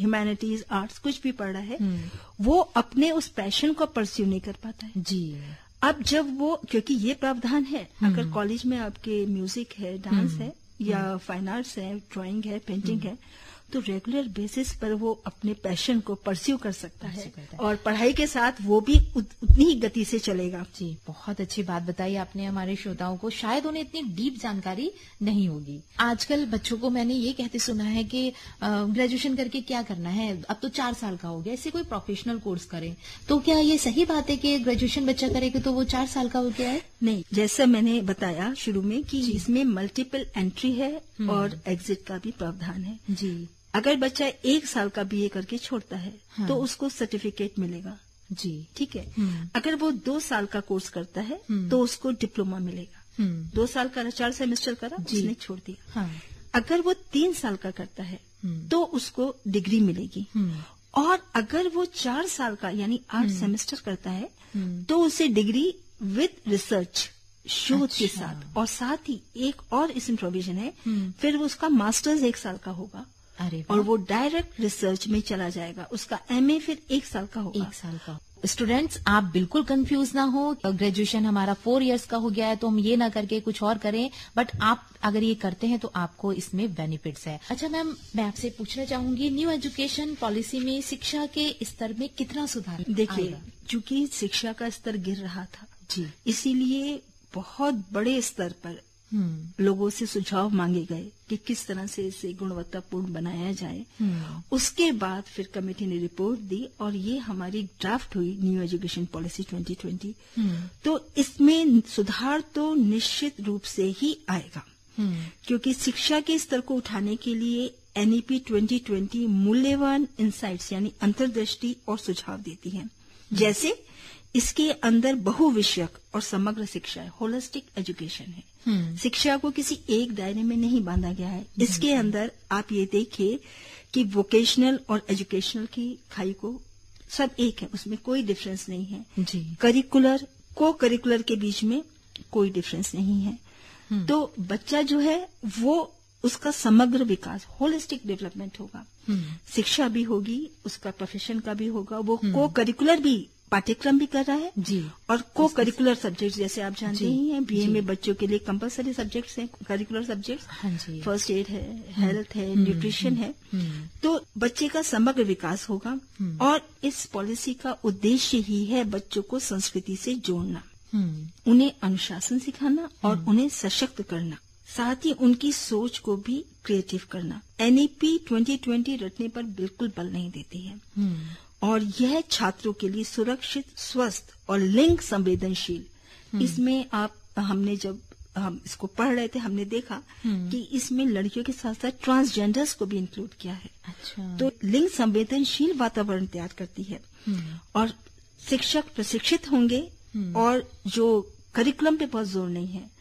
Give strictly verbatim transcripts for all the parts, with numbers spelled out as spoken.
Humanities, arts कुछ भी पढ़ रहा है, वो अपने उस पैशन को परस्यू नहीं कर पाता है जी। अब जब वो, क्योंकि ये प्रावधान है, अगर कॉलेज में आपके म्यूजिक है, डांस है या फाइन आर्ट्स है, ड्राइंग है, पेंटिंग है, तो रेगुलर बेसिस पर वो अपने पैशन को परस्यू कर सकता है और पढ़ाई के साथ वो भी उत, उतनी ही गति से चलेगा जी। बहुत अच्छी बात बताई आपने हमारे श्रोताओं को, शायद उन्हें इतनी डीप जानकारी नहीं होगी। आजकल बच्चों को मैंने ये कहते सुना है कि ग्रेजुएशन करके क्या करना है, अब तो चार साल का हो गया, इससे कोई प्रोफेशनल कोर्स करें, तो क्या ये सही बात है कि ग्रेजुएशन बच्चा करेगा तो वो चार साल का हो गया है? नहीं, जैसा मैंने बताया शुरू में कि इसमें मल्टीपल एंट्री है और एग्जिट का भी प्रावधान है जी। अगर बच्चा एक साल का बीए करके छोड़ता है हाँ। तो उसको सर्टिफिकेट मिलेगा जी, ठीक है। अगर वो दो साल का कोर्स करता है तो उसको डिप्लोमा मिलेगा। दो साल का चार सेमेस्टर करा, उसने छोड़ दिया हाँ। अगर वो तीन साल का करता है तो उसको डिग्री मिलेगी, और अगर वो चार साल का यानी आठ सेमेस्टर करता है तो उसे डिग्री विद रिसर्च, शोध अच्छा। के साथ, और साथ ही एक और इसमें प्रोविजन है, फिर उसका मास्टर्स एक साल का होगा अरे और वो डायरेक्ट रिसर्च में चला जाएगा, उसका एमए फिर एक साल का होगा। एक साल का। स्टूडेंट्स, आप बिल्कुल कंफ्यूज ना हो, ग्रेजुएशन हमारा फोर इयर्स का हो गया है तो हम ये ना करके कुछ और करें, बट आप अगर ये करते हैं तो आपको इसमें बेनिफिट्स है। अच्छा मैम, मैं आपसे पूछना चाहूंगी, न्यू एजुकेशन पॉलिसी में शिक्षा के स्तर में कितना सुधार? देखिए, चूंकि शिक्षा का स्तर गिर रहा था जी, इसीलिए बहुत बड़े स्तर पर लोगों से सुझाव मांगे गए कि किस तरह से इसे गुणवत्तापूर्ण बनाया जाए। उसके बाद फिर कमेटी ने रिपोर्ट दी और ये हमारी ड्राफ्ट हुई new education policy twenty twenty. तो इसमें सुधार तो निश्चित रूप से ही आएगा, क्योंकि शिक्षा के स्तर को उठाने के लिए एनईपी ट्वेंटी ट्वेंटी मूल्यवान इंसाइट्स यानी अंतर्दृष्टि और सुझाव देती है। जैसे इसके अंदर बहुविषयक और समग्र शिक्षा है, होलिस्टिक एजुकेशन है। शिक्षा को किसी एक दायरे में नहीं बांधा गया है। इसके अंदर आप ये देखिए कि वोकेशनल और एजुकेशनल की खाई को सब एक है, उसमें कोई डिफरेंस नहीं है जी। करिकुलर को करिकुलर के बीच में कोई डिफरेंस नहीं है। तो बच्चा जो है वो उसका समग्र विकास, होलिस्टिक डेवलपमेंट होगा। शिक्षा भी होगी, उसका प्रोफेशन का भी होगा, वो को करिकुलर भी पाठ्यक्रम भी कर रहा है जी, और को करिकुलर सब्जेक्ट जैसे आप जानते ही हैं, बीए में बच्चों के लिए कंपलसरी सब्जेक्ट्स हैं, करिकुलर सब्जेक्ट्स, हाँ जी, फर्स्ट एड है, हेल्थ है, न्यूट्रिशन है। तो बच्चे का समग्र विकास होगा और इस पॉलिसी का उद्देश्य ही है बच्चों को संस्कृति से जोड़ना, उन्हें अनुशासन सिखाना और उन्हें सशक्त करना, साथ ही उनकी सोच को भी क्रिएटिव करना। एनईपी ट्वेंटी ट्वेंटी रटने पर बिल्कुल बल नहीं देती है और यह छात्रों के लिए सुरक्षित, स्वस्थ और लिंग संवेदनशील। इसमें आप हमने जब हम इसको पढ़ रहे थे हमने देखा कि इसमें लड़कियों के साथ साथ ट्रांसजेंडर्स को भी इंक्लूड किया है। अच्छा। तो लिंग संवेदनशील वातावरण तैयार करती है और शिक्षक प्रशिक्षित होंगे और जो करिकुलम पे बहुत जोर नहीं है,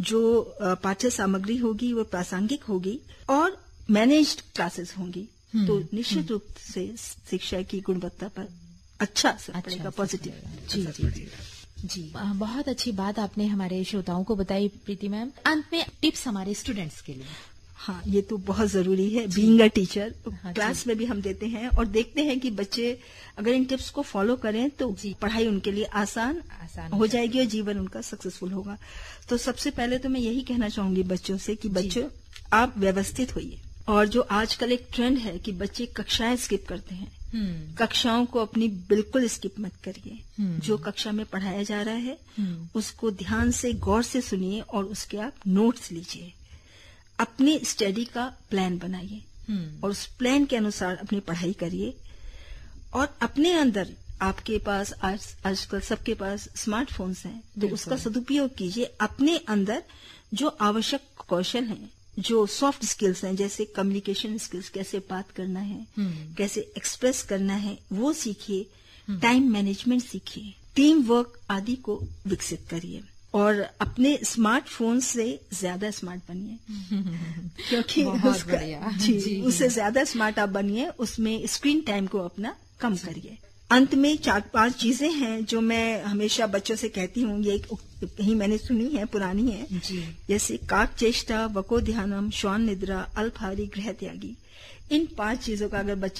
जो पाठ्य सामग्री होगी वो प्रासंगिक होगी और मैनेज्ड क्लासेस होंगी, तो निश्चित रूप से शिक्षा की गुणवत्ता पर अच्छा असर पड़ेगा, पॉजिटिव। जी जी जी जी बहुत अच्छी बात आपने हमारे श्रोताओं को बताई प्रीति मैम। अंत में टिप्स हमारे स्टूडेंट्स के लिए। हाँ, ये तो बहुत जरूरी है। बीइंग अ टीचर क्लास में भी हम देते हैं और देखते हैं कि बच्चे अगर इन टिप्स को फॉलो करें तो पढ़ाई उनके लिए आसान आसान हो जाएगी और जीवन उनका सक्सेसफुल होगा। तो सबसे पहले तो मैं यही कहना चाहूंगी बच्चों से कि बच्चों आप व्यवस्थित होइए। और जो आजकल एक ट्रेंड है कि बच्चे कक्षाएं स्किप करते हैं, कक्षाओं को अपनी बिल्कुल स्किप मत करिए। जो कक्षा में पढ़ाया जा रहा है उसको ध्यान से गौर से सुनिए और उसके आप नोट्स लीजिए। अपनी स्टडी का प्लान बनाइए और उस प्लान के अनुसार अपनी पढ़ाई करिए। और अपने अंदर आपके पास आज आजकल सबके पास स्मार्टफोन्स हैं, तो उसका सदुपयोग कीजिए। अपने अंदर जो आवश्यक कौशल हैं, जो सॉफ्ट स्किल्स हैं, जैसे कम्युनिकेशन स्किल्स, कैसे बात करना है, कैसे एक्सप्रेस करना है, वो सीखिए। टाइम मैनेजमेंट सीखिए, टीम वर्क आदि को विकसित करिए और अपने स्मार्टफोन से ज्यादा स्मार्ट बनिए, क्योंकि उसका जी, जी उससे ज्यादा स्मार्ट आप बनिए, उसमें स्क्रीन टाइम को अपना कम करिए। अंत में चार पांच चीजें हैं जो मैं हमेशा बच्चों से कहती हूँ, ये कहीं मैंने सुनी है, पुरानी है जी। जैसे काक चेष्टा, वको ध्यानम, श्वान निद्रा, अल्पहारी, गृह त्यागी। इन पांच चीजों का अगर बच्चे